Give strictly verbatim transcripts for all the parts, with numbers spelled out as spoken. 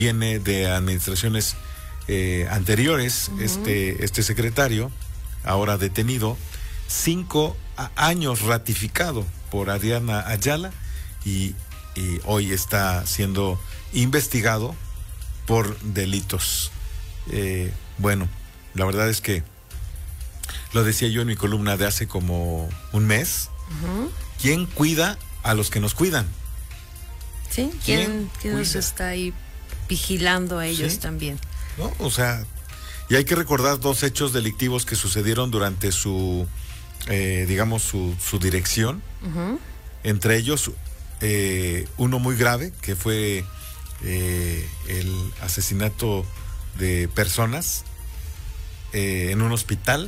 viene de administraciones eh, anteriores, uh-huh. este, este secretario, ahora detenido, cinco años ratificado por Adriana Ayala y, y hoy está siendo investigado por delitos. Eh, bueno, la verdad es que lo decía yo en mi columna de hace como un mes. Uh-huh. ¿Quién cuida a los que nos cuidan? Sí, ¿quién, ¿quién nos está ahí vigilando a ellos? ¿Sí? También. ¿No? O sea, y hay que recordar dos hechos delictivos que sucedieron durante su, eh, digamos, su, su dirección. Uh-huh. Entre ellos, eh, uno muy grave, que fue eh, el asesinato de personas eh, en un hospital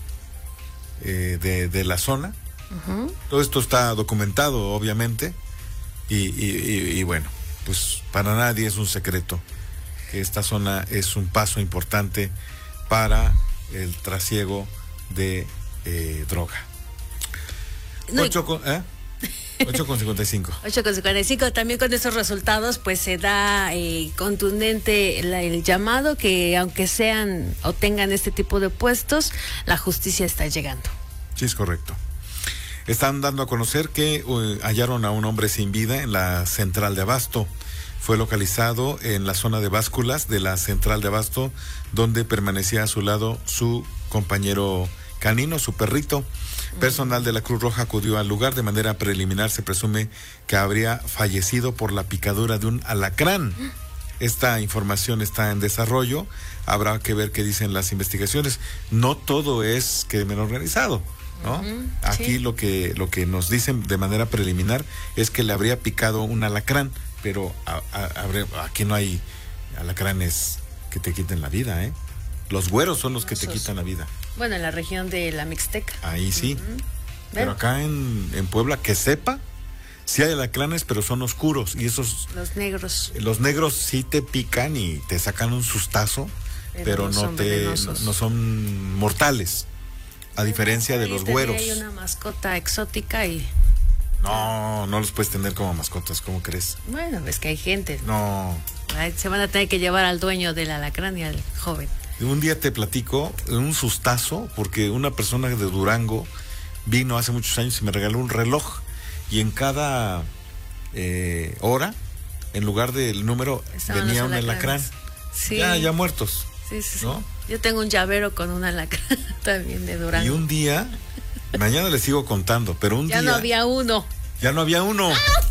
eh, de, de la zona. Uh-huh. Todo esto está documentado, obviamente, y, y, y, y bueno, pues para nadie es un secreto que esta zona es un paso importante para el trasiego de eh, droga. No, ocho con, ¿eh? ocho con cincuenta y cinco. ocho con cincuenta y cinco. También con esos resultados pues se da eh, contundente la, el llamado que aunque sean o tengan este tipo de puestos, la justicia está llegando. Sí, es correcto. Están dando a conocer que uh, hallaron a un hombre sin vida en la central de Abasto. Fue localizado en la zona de básculas de la central de Abasto, donde permanecía a su lado su compañero canino, su perrito. Personal de la Cruz Roja acudió al lugar. De manera preliminar se presume que habría fallecido por la picadura de un alacrán. Esta información está en desarrollo. Habrá que ver qué dicen las investigaciones. No todo es crimen organizado, ¿no? Uh-huh, Aquí sí. lo que lo que nos dicen de manera preliminar es que le habría picado un alacrán, pero a, a, a, aquí no hay alacranes que te quiten la vida, ¿eh? Los güeros son los que te quitan la vida. Bueno, en la región de la Mixteca. Ahí sí. Uh-huh. Pero acá en, en Puebla, que sepa, sí hay alacranes, pero son oscuros. Y esos... Los negros. Los negros sí te pican y te sacan un sustazo, pero, pero no, son te no, no son mortales. A diferencia de los güeros. Hay una mascota exótica y... No, no los puedes tener como mascotas, ¿cómo crees? Bueno, es que hay gente. No. Se van a tener que llevar al dueño del alacrán y al joven. Un día te platico, un sustazo, porque una persona de Durango vino hace muchos años y me regaló un reloj. Y en cada eh, hora, en lugar del número, Estaban venía un alacrán. Sí. Ya, ya muertos. Sí, sí, ¿no? sí. Yo tengo un llavero con un alacrán también de Durango. Y un día, mañana les sigo contando, pero un ya día... Ya no había uno. Ya no había uno.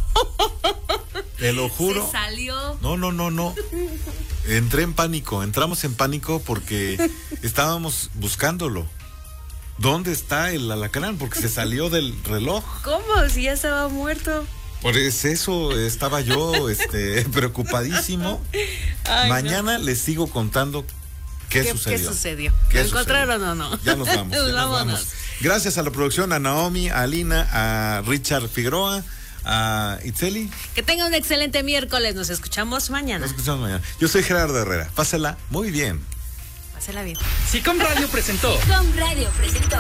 Te lo juro. Se salió. No, no, no, no. Entré en pánico, entramos en pánico porque estábamos buscándolo. ¿Dónde está el alacrán? Porque se salió del reloj. ¿Cómo? Si ya estaba muerto. Por eso estaba yo este, preocupadísimo. Ay, Mañana no. les sigo contando qué, ¿Qué sucedió. ¿Qué sucedió? ¿Qué ¿Lo encontraron o no? Ya nos vamos. Ya nos vamos. Gracias a la producción, a Naomi, a Alina, a Richard Figueroa, a Itzeli. Que tenga un excelente miércoles. Nos escuchamos mañana. Nos escuchamos mañana. Yo soy Gerardo Herrera. Pásela muy bien. Pásela bien. Sicom Radio presentó. Sicom Radio presentó.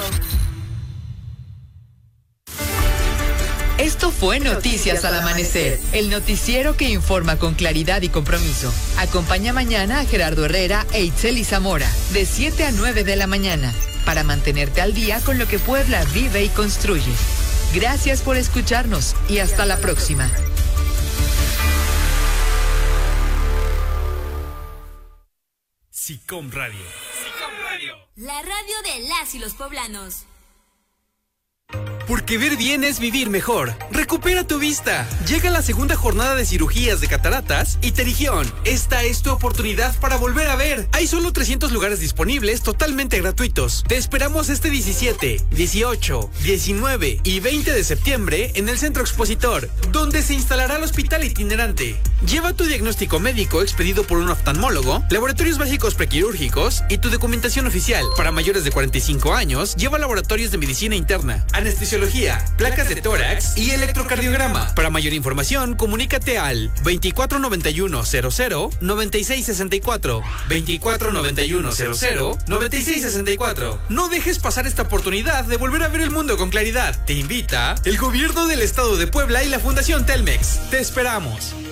Esto fue Noticias al Amanecer, el noticiero que informa con claridad y compromiso. Acompaña mañana a Gerardo Herrera e Itzeli Zamora, de siete a nueve de la mañana, para mantenerte al día con lo que Puebla vive y construye. Gracias por escucharnos y hasta la próxima. Sicom Radio. Sicom Radio. La radio de las y los poblanos. Porque ver bien es vivir mejor. Recupera tu vista. Llega la segunda jornada de cirugías de cataratas y pterigión. Esta es tu oportunidad para volver a ver. Hay solo trescientos lugares disponibles totalmente gratuitos. Te esperamos este diecisiete, dieciocho, diecinueve y veinte de septiembre en el Centro Expositor, donde se instalará el hospital itinerante. Lleva tu diagnóstico médico expedido por un oftalmólogo, laboratorios básicos prequirúrgicos y tu documentación oficial. Para mayores de cuarenta y cinco años, lleva laboratorios de medicina interna, anestesiología, placas de tórax y electrocardiograma. Para mayor información, comunícate al veinticuatro noventa y uno cero cero noventa y seis sesenta y cuatro. veinticuatro noventa y uno cero cero noventa y seis sesenta y cuatro. No dejes pasar esta oportunidad de volver a ver el mundo con claridad. Te invita el Gobierno del Estado de Puebla y la Fundación Telmex. Te esperamos.